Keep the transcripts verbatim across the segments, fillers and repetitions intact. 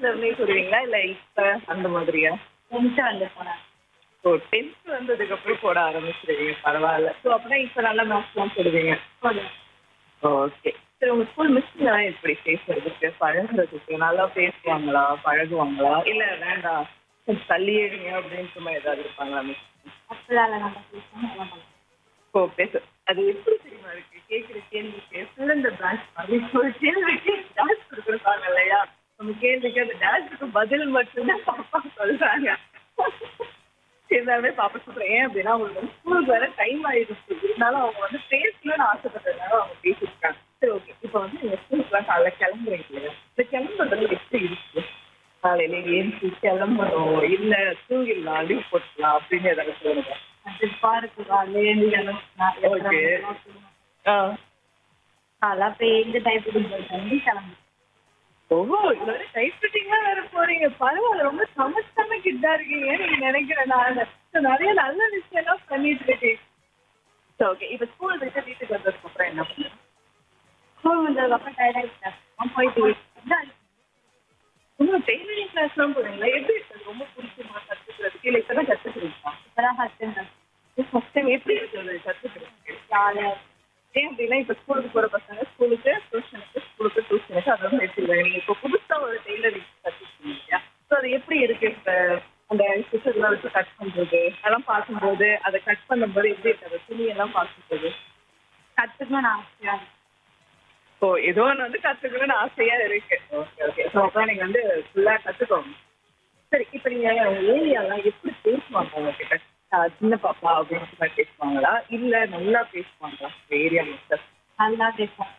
இருந்ததுமே சொல்லுவீங்களா? இல்ல இப்ப அந்த மாதிரியா? டென்த் வந்து போனேன். ஓ டென்த் வந்ததுக்கு அப்புறம் போட ஆரம்பிச்சிருவீங்க. பரவால்ல. ஸோ அப்பனா இப்ப நல்லா மேக்ஸ்லாம் போடுவீங்க. போடுவேன். ஓகே. சரி உங்க ஸ்கூல் மிஸ்லாம் எப்படி பேசுறதுக்கு, பழகுறதுக்கு நல்லா பேசுவாங்களா? பழகுவாங்களா? இல்ல வேண்டாம் கொஞ்சம் தள்ளியே இருங்க அப்படின்ற மாதிரி ஏதாவது இருப்பாங்களா மிஸ்? அப்பெல்லாம் இல்லை, நல்லா பேசுவேன், நல்லா பண்ணுவேன். ஓ பேச அது எப்படி தெரியுமா இருக்கு? கேட்குற கேள்விக்கு ஃபுல் இந்த டான்ஸ் மாதிரி இப்போ ஒரு கேள்விக்கு டான்ஸ் கொடுக்குறாங்க இல்லையா? நம்ம கேள்விக்கு அந்த டான்ஸுக்கு பதில் மட்டும்தான் பாப்பா சொல்றாங்க. இருந்தாலுமே பாப்பா சொல்றேன். ஏன் அப்படின்னா அவங்களுக்கு வந்து ஸ்கூலுக்கு வர டைம் ஆயிடுச்சு. இருந்தாலும் அவங்க வந்து பேசணும்னு ஆசைப்பட்டதுனால அவங்க பேசியிருக்காங்க. சரி ஓகே. இப்போ வந்து நீங்க ஸ்கூலுக்குலாம் காலைல கிளம்புறீங்க இல்லையா? இந்த கிளம்புறது எப்படி இருக்கு? காலையில ஏஞ்சி கிளம்பணும், இல்ல தூங்கிடலாம், லீவ் போட்டுக்கலாம் அப்படின்னு ஏதாவது சொல்லுங்க. அது பார்க்கு காலையில எழுந்துனா ஓகே. ஆ. அதெல்லாம் போய் இந்த டைப்புக்கு வந்து கிளம்பு. ஓஹோ! இதுல வேற டைப் ரைட்டிங்லாம் வேற போறீங்க. பரவால்ல. ரொம்ப சமத்தான கிட்டா இருக்கீங்க நீங்க நினைக்கிறேன் நானு. ஸோ நெறைய நல்ல விஷயம்லாம் பண்ணிட்டு இருக்கீங்க. சரி ஓகே. இப்ப ஸ்கூல் விட்டு வீட்டுக்கு வந்ததுக்கு அப்புறம் என்ன பண்ணுவீங்க? ஸ்கூல் வந்ததுக்கப்புறம் டயர்ட் ஆகிட்டேன். நான் போயிட்டு வீட்டுக்கு இன்னும் டெய்லரிங் கிளாஸ்லாம் போறீங்களா? எப்படி இருக்கு? அது ரொம்ப பிடிக்குமா கத்துக்கிறதுக்கு? இல்ல இப்பதான் கத்துக்கிறீங்களா? இப்போதான் ஃபஸ்ட் டைம் ஃபர்ஸ்ட் டைம் எப்படி இருக்கு அது கத்துக்கிறதுக்கு? ஜாலியாக ஏன் அப்படின்னா இப்ப ஸ்கூலுக்கு போற பசங்க ஸ்கூலுக்கு டியூஷனுக்கு ஸ்கூலுக்கு டியூஷனுக்கு அதான் எடுத்துருவாங்க. நீங்க இப்போ புதுசா ஒரு டெய்லரிங் கத்துக்கிறீங்க இல்லையா? ஸோ அது எப்படி இருக்கு இப்ப அந்த சிஸ்டர்லாம் வச்சு கட் பண்றது அதெல்லாம் பார்க்கும்போது அதை கட் பண்ணும்போது எப்படி இருக்கு அந்த துணியெல்லாம் பார்க்கும்போது? கற்றுக்கணும்னு ஆசையாக இருக்கு. ஸோ ஏதோ ஒன்று வந்து கத்துக்கணும்னு ஆசையா இருக்கு. Okay okay. ஸோ அப்புறம் நீங்க வந்து ஃபுல்லா கத்துக்கோங்க. சரி இப்போ நீங்க உங்க ஏரியாலாம் எப்படி பேசுவாங்க உங்ககிட்ட? ஆஹ் சின்ன பாப்பா அப்படின்னு மாதிரி பேசுவாங்களா? இல்ல நல்லா பேசுவாங்களா இந்த ஏரியா மக்கள்? நல்லா பேசுவேன்.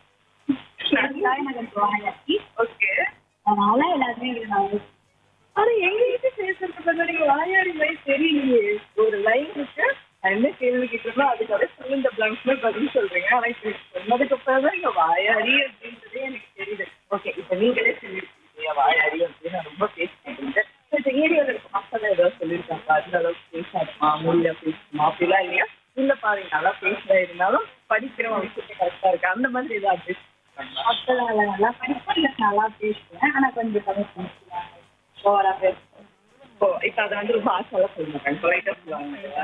நல்லா எனக்கு கொஞ்சம் வாயாச்சு. ஓகே. அதனால எல்லாருமே இங்கே நான் ஆனா எங்க வீட்டு பேசுறது பார்த்தா நீங்க வாயாடி மாதிரி தெரியலையே. ஒரு லைனுக்கு என்ன கேள்வி கேட்கறோமோ அதுக்காக fill in the blanks ல பதில் சொல்றீங்க. ஆனா இப்ப சொன்னதுக்கு அப்புறம் தான் இங்க வாயாடி அப்படின்றதே எனக்கு தெரியுது. ஓகே. இப்ப நீங்களே சொல்லிருக்கீங்க வாயாடி அப்படின்னு ரொம்ப பேசுறீங்க. இந்த ஏரியாவில் இருக்க மக்கள் ஏதாவது சொல்லியிருக்காங்க அந்த அளவுக்கு பேசாதுமா மொழியா பேசுமா அப்படிலாம் இல்லையா? இல்ல பாருங்க நல்லா பேசுறா இருந்தாலும் படிக்கிறவங்க விஷயத்த கரெக்டா இருக்கு அந்த மாதிரி ஏதாவது பேசுறாங்க? அப்பெல்லாம் இல்லை, நல்லா படிப்பேன், இல்லை நல்லா பேசுவேன். ஆனால் கொஞ்சம் கம்மி பேசுவேன், ஓவராக பேசுவேன். ஓ இப்ப அதை வந்து ரொம்ப ஆசைலாம் சொல்ல மாட்டாங்க பொலைட்டா சொல்லுவாங்க.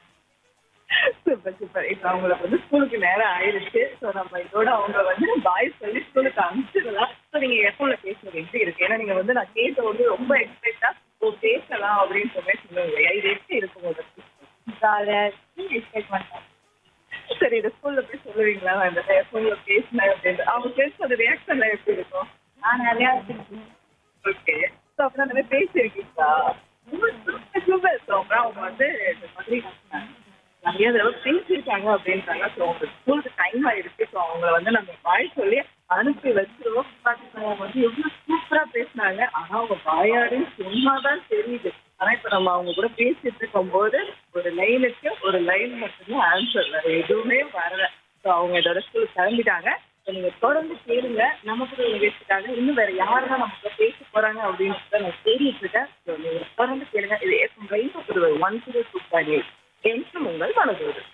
Super super. இப்போ அவங்களுக்கு வந்து ஸ்கூலுக்கு நேரம் ஆயிடுச்சு. ஸோ நம்ம இதோட அவங்க வந்து பாய் சொல்லி ஸ்கூலுக்கு அனுப்பிச்சிடலாம். ஸோ நீங்க எப்போல பேசுறது எப்படி இருக்கு? ஏன்னா நீங்க வந்து நான் கேட்ட வந்து ரொம்ப எக்ஸ்பெக்டா ஓ பேசலாம் அப்படின்ற மாதிரி சொல்லுங்க இல்லையா? இது எப்படி இருக்கும் உங்களுக்கு? ஜாலியாக இருக்கு, எக்ஸ்பெக்ட் பண்ணுறேன். சரி இதை ஸ்கூல்ல போய் சொல்லுவீங்களா? நான் இந்த ஃபோன்ல பேசினேன் அப்படின்னு அவங்க பேசுறது ரியாக்ஷன்ல எப்படி இருக்கும்? நான் நிறையா பேசுவேன். ஓகே. ஸோ அப்புறம் அந்த மாதிரி பேசியிருக்கீங்களா? Super super. ஸோ அப்புறம் அவங்க வந்து இந்த மாதிரி நிறைய தடவை பேசியிருக்காங்க அப்படின்றாங்க. ஸோ அவங்க ஸ்கூலுக்கு டைம் ஆயிடுச்சு. ஸோ அவங்கள வந்து நம்ம பாய் சொல்லி அனுப்பி வச்சிருவோம். பட் அவங்க வந்து எவ்வளோ சூப்பராக பேசினாங்க. ஆனால் அவங்க வாயாடின்னு சொன்னாதான் தெரியுது. ஆனால் இப்போ நம்ம அவங்க கூட பேசிட்டு இருக்கும்போது ஒரு லைனுக்கு ஒரு லைன் மட்டும்தான் ஆன்சர், வேற எதுவுமே வரல. ஸோ அவங்க இதோட ஸ்கூலுக்கு கிளம்பிட்டாங்க. ஸோ நீங்கள் தொடர்ந்து கேளுங்க. நமக்கு ஒரு நிகழ்ச்சிக்காக இன்னும் வேற யாரெல்லாம் நம்ம கூட பேச போறாங்க அப்படின்றத நான் தேடிட்டு இருக்கேன். ஸோ நீங்கள் தொடர்ந்து கேளுங்க. இது FM rainbow Puduvai one zero two point eight என்றும் உங்கள் மனதோடு.